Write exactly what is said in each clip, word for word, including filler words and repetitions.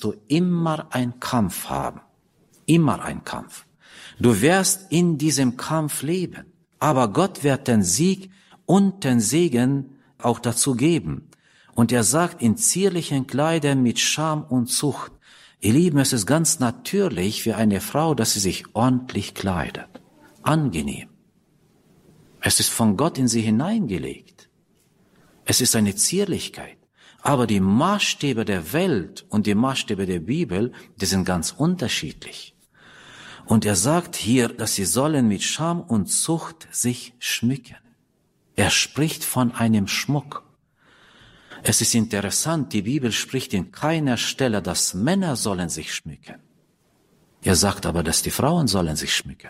wirst du immer einen Kampf haben. Immer einen Kampf. Du wirst in diesem Kampf leben. Aber Gott wird den Sieg und den Segen auch dazu geben. Und er sagt, in zierlichen Kleidern mit Scham und Zucht. Ihr Lieben, es ist ganz natürlich für eine Frau, dass sie sich ordentlich kleidet. Angenehm. Es ist von Gott in sie hineingelegt. Es ist eine Zierlichkeit. Aber die Maßstäbe der Welt und die Maßstäbe der Bibel, die sind ganz unterschiedlich. Und er sagt hier, dass sie sollen mit Scham und Zucht sich schmücken. Er spricht von einem Schmuck. Es ist interessant, die Bibel spricht in keiner Stelle, dass Männer sollen sich schmücken. Er sagt aber, dass die Frauen sollen sich schmücken.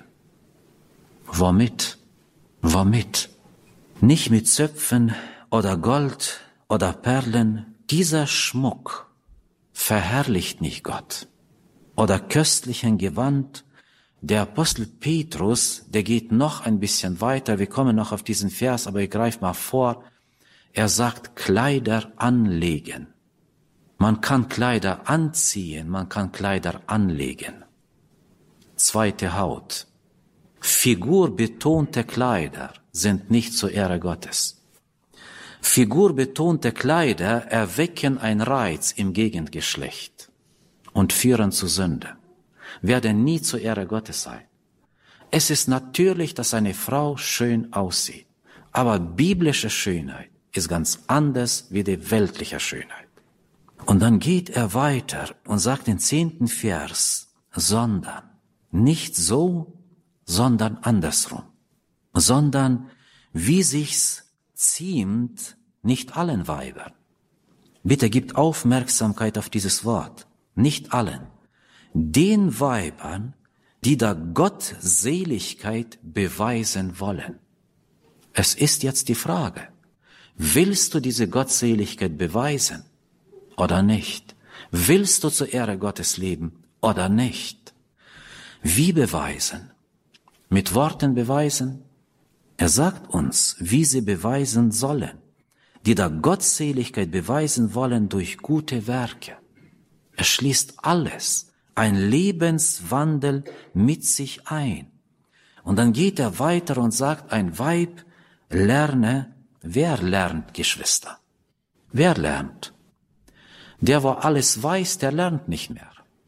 Womit? Womit? Nicht mit Zöpfen oder Gold oder Perlen. Dieser Schmuck verherrlicht nicht Gott. Oder köstlichen Gewand. Der Apostel Petrus, der geht noch ein bisschen weiter. Wir kommen noch auf diesen Vers, aber ich greife mal vor. Er sagt, Kleider anlegen. Man kann Kleider anziehen, man kann Kleider anlegen. Zweite Haut. Figurbetonte Kleider sind nicht zur Ehre Gottes. Figurbetonte Kleider erwecken einen Reiz im Gegengeschlecht und führen zu Sünde. Werden nie zur Ehre Gottes sein. Es ist natürlich, dass eine Frau schön aussieht, aber biblische Schönheit ist ganz anders wie die weltliche Schönheit. Und dann geht er weiter und sagt den zehnten Vers, sondern nicht so, sondern andersrum, sondern wie sich's ziemt, nicht allen Weibern. Bitte gebt Aufmerksamkeit auf dieses Wort, nicht allen. Den Weibern, die da Gottseligkeit beweisen wollen. Es ist jetzt die Frage, willst du diese Gottseligkeit beweisen oder nicht? Willst du zur Ehre Gottes leben oder nicht? Wie beweisen? Mit Worten beweisen? Er sagt uns, wie sie beweisen sollen, die da Gottseligkeit beweisen wollen durch gute Werke. Er schließt alles, ein Lebenswandel mit sich ein. Und dann geht er weiter und sagt, ein Weib lerne. Wer lernt, Geschwister? Wer lernt? Der, wo alles weiß, der lernt nicht mehr.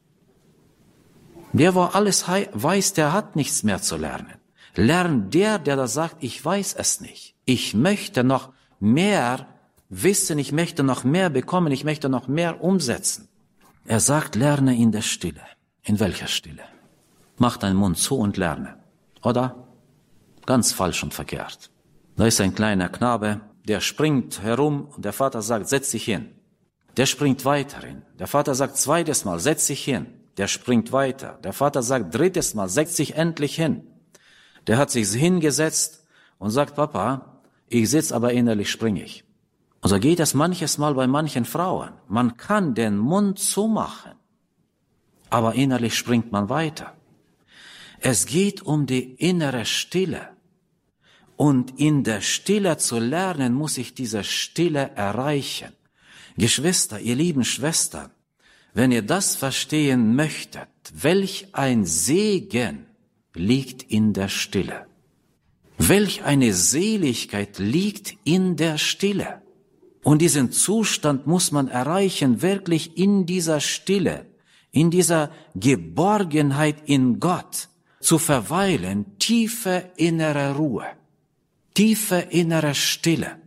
Der, wo alles weiß, der hat nichts mehr zu lernen. Lernt der, der da sagt, ich weiß es nicht. Ich möchte noch mehr wissen, ich möchte noch mehr bekommen, ich möchte noch mehr umsetzen. Er sagt, lerne in der Stille. In welcher Stille? Mach deinen Mund zu und lerne. Oder? Ganz falsch und verkehrt. Da ist ein kleiner Knabe, der springt herum und der Vater sagt, setz dich hin. Der springt weiter hin. Der Vater sagt zweites Mal, setz dich hin. Der springt weiter. Der Vater sagt drittes Mal, setz dich endlich hin. Der hat sich hingesetzt und sagt, Papa, ich sitze, aber innerlich springe ich. Und so geht es manches Mal bei manchen Frauen. Man kann den Mund zumachen, aber innerlich springt man weiter. Es geht um die innere Stille. Und in der Stille zu lernen, muss ich diese Stille erreichen. Geschwister, ihr lieben Schwestern, wenn ihr das verstehen möchtet, welch ein Segen liegt in der Stille. Welch eine Seligkeit liegt in der Stille. Und diesen Zustand muss man erreichen, wirklich in dieser Stille, in dieser Geborgenheit in Gott, zu verweilen, tiefe innere Ruhe, tiefe innere Stille.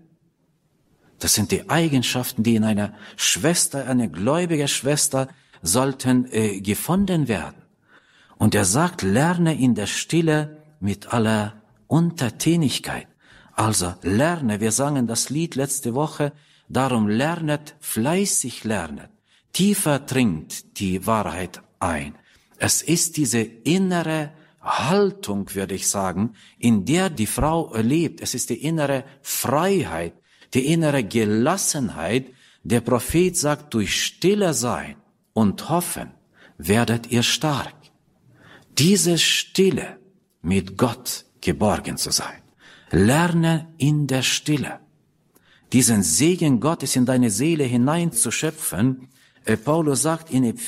Das sind die Eigenschaften, die in einer Schwester, eine gläubige Schwester, sollten äh, gefunden werden. Und er sagt, lerne in der Stille mit aller Untertänigkeit. Also lerne, wir sangen das Lied letzte Woche, darum lernet, fleißig lernet, tiefer dringt die Wahrheit ein. Es ist diese innere Haltung, würde ich sagen, in der die Frau lebt. Es ist die innere Freiheit, die innere Gelassenheit. Der Prophet sagt, durch Stille sein und hoffen werdet ihr stark. Diese Stille mit Gott geborgen zu sein. Lerne in der Stille. Diesen Segen Gottes in deine Seele hineinzuschöpfen. Paulus sagt in